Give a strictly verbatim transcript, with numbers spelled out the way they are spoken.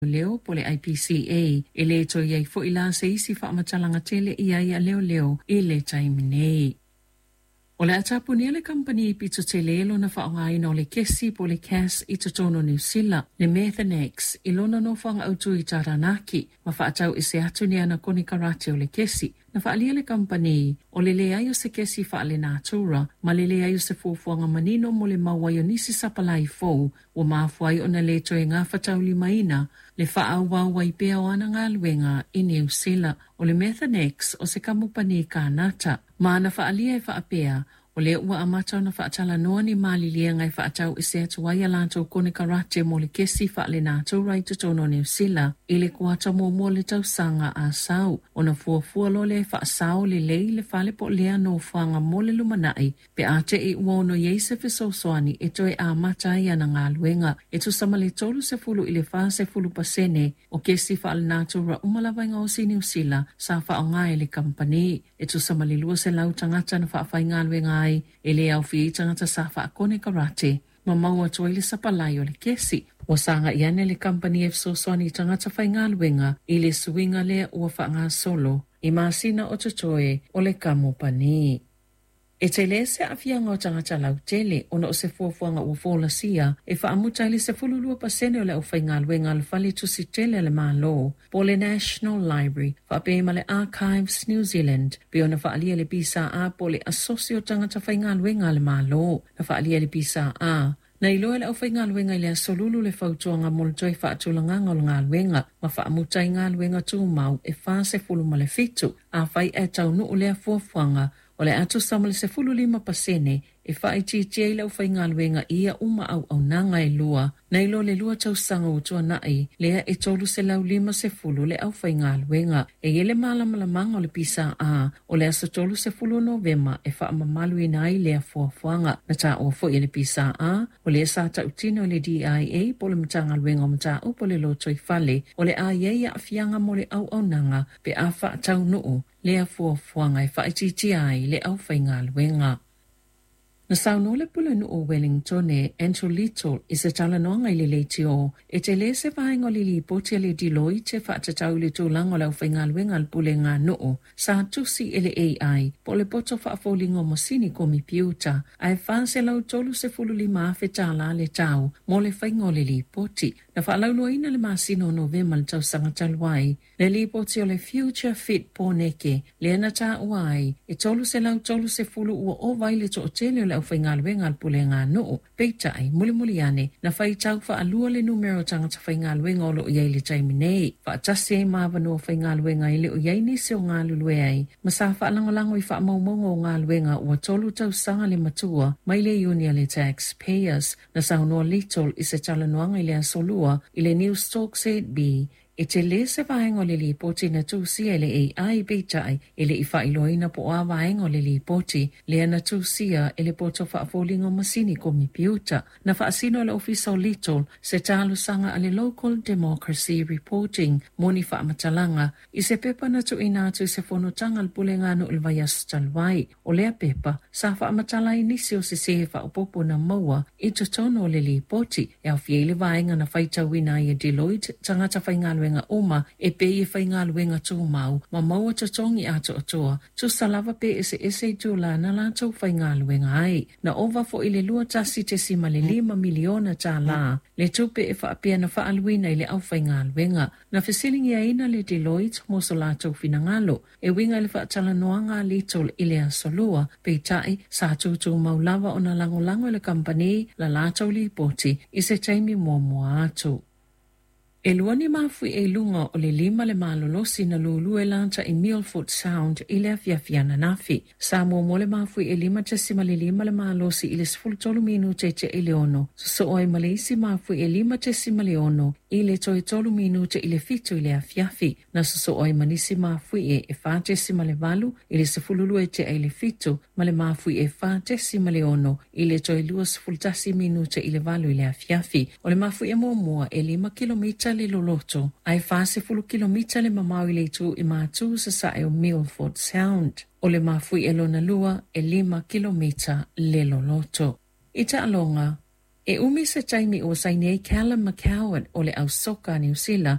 leo pole I P C A e le to yai fo ila se isi fa matalanga tele ia ia leo leo i le taimine. O le atapuni le company i pito te lelo na whaongai no le kesi po le cas i totono New Zealand le Methanex i lona no whanga autu i Taranaki ma whaatau i se atu ni ana koni karate o le kesi na whaalia le company o le le ayo se kesi whaale nātura ma le le ayo se fuafuanga manino mo le mawai o nisi sapalai fau o mafuai o na le to e ngā whatau li maina le whaawawai pea o ana ngā luenga i New Zealand o le Methanex o se kamupani kānata ma na whaalia e whaapea o le ua amatau na whaatala noa ni malilia ngai whaatau i se atu wai alantou kone karate mo le kesi whaale nātura i totono New Zealand i le kuata mo mo le tausanga a sau o na fuafua lo le whaasau le lei le whale po lea no whanga mo le lumanai pe ate i uono yei se fisosoani e toi a matai ana ngā luenga e tu sama le tolu se fulu i le wha se fulu pasene o kesi whaale nātura umalawainga o si New Zealand sa whaonga e le company e tu sama le lua se lau tangata na whaafai ngā luenga ai e le au fi tangata sa whaakone karate ma maua toi le sapalai o le kesi o sanga iane le company e fsosoni tangata whai ngā luenga i le suinga lea ua whaanga solo i masina o tutoe o le kamupani. E te le se afianga o tangata lau tele ona o se fuafuanga ua fola sia e whaamutai le se fululua pasene o le au whai ngā luenga le whale tusi tele le malo po le National Library whaapema le Archives New Zealand pe ona whaalia le bisa a po le asosio tangata whai ngā luenga le malo na whaalia le bisa a na iloa le au whai ngā luenga i le asolulu le whautuanga mo le toi whaatulanganga o ngā luenga ma whaamutai ngā luenga tū mau e wha se fulu ma le fitu a whai e tau nu o le fuafuanga o le atu samale se fulu lima pasene e whai titia i lau whai ngā luenga ia uma au au nanga e lua na ilo le lua tau sanga utua nai lea e tolu se lau lima se fulu le au whai ngā luenga e ele malamalamanga o le pisa a o le aso tolu se fulu novema e wha mamalu i nai lea fuafuanga na ta o fo i le pisa a o le sa ta utino le D I A po le mtanga luenga o mta upo le loto i fale o le a yeia a fianga mo le au au nanga pe a wha tau nuu lea fuafuanga e wha titia ai le au whai ngā luenga. Na sauno le pula nu o Wellington e Andrew Little i se talanoanga i le leiti o e te le se vahenga li li poti le Deloitte fa tatau le tūlanga lau whainga luenga al pule ngā noo sa tusi ele A I po le poto fa afolingo mosini komi piuta ai whanse lau tolu se fulu li maafe tala le tau mo le whainga le li poti na wha lau loina le masino novema le tau sanga talwai le li poti o le Future Fit po neke le ana ta uai e tolu se lau tolu se fulu ua o vai le to otele le whai ngā luenga al pule ngā noo peitai muli muli ane na whai tau wha alua le numero tangata whai ngā luenga o lo iei le taimi nei wha atasi e mawano whai ngā luenga i le o iei nisi o ngā lulue ai ma sa wha alangolango i wha maumongo o ngā luenga ua tolu tau sanga le matua mai le unia le taxpayers na saunoa little i se talanoanga i le asolua i le News Talk said B e te le se vaenga le li poti na tūsia le A I beitai e le i whailoina po a vaenga le li poti le ana tūsia e le poto whaafolingo masini komi piuta na whaasino le ofisa o Little se tālu sanga ale Local Democracy Reporting moni whaamatalanga i se pepa na tu inatu i se whanotanga al pule ngānu ilvaias talwai o lea pepa sa whaamatala i nisi o se se whaopopo na maua i tutono le li poti e au fiele vaenga na whaitawina i a Deloitte tangata whaingalu nga uma e pe e whai ngā luenga tū mau ma maua tatongi ato atoa tu salava pe e se ese tū la na la tau whai ngā luenga ai na ova fo i le lua tasi te sima le lima miliona tā la le tupe e whaapea na whaaluina i le au whai ngā luenga na whisilingi a ina le Deloitte mo so la tau finangalo e winga le whaatala noanga Little i le asolua pe tai sa tūtū mau lava o na langolango le company la la tau li poti i se taimi mua mua atu. E luani mafui e lunga o le lima le malolosi na lulu e lanta i Milford Sound i le afiafiana nafi. Sa mua mo le mafui e lima tesima le lima le malosi i le sfultolu minu te te i le ono. So oi malisi mafui e lima tesima le ono i le toi tolu minu te i le fitu i le afiafi. Na so oi manisi mafui e e fa tesima le valu i le sfululu e te i le fitu ma le mafui e fa tesima le ono i le toi lua sfultasi minu te i le valu i le afiafi. O le mafui e mua mua e lima kilomita le loloto, ai fase fulu kilomita le mamau i le tu i mātu sa sa e o Milford Sound. O le mafui e lona lua e lima kilomita le loloto. I ta alonga, E umi se taimi o sai nei Callum McCowan o le au soka New Zealand